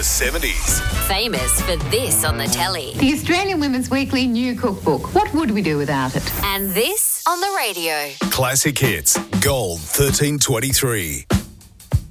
70s. Famous for this on the telly. The Australian Women's Weekly new cookbook. What would we do without it? And this on the radio. Classic Hits, Gold 1323.